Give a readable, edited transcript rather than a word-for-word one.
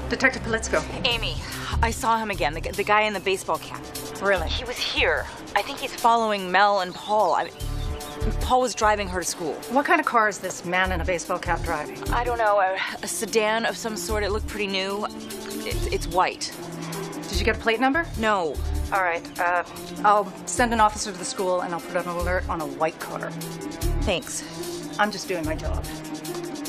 Detective Politsko. Amy, I saw him again, the guy in the baseball cap. Really? He was here. I think he's following Mel and Paul. Paul was driving her to school. What kind of car is this man in a baseball cap driving? I don't know, a sedan of some sort. It looked pretty new. It's white. Did you get a plate number? No. All right. I'll send an officer to the school and I'll put an alert on a white car. Thanks. I'm just doing my job.